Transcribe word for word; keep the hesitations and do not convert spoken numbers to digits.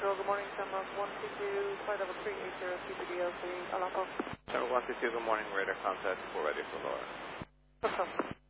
Control, good morning, Sunrise one two two, flight level three eight zero, C P D L three, Alamco. Sunrise one two two, good morning, radar contact, we're ready for Laura. Control.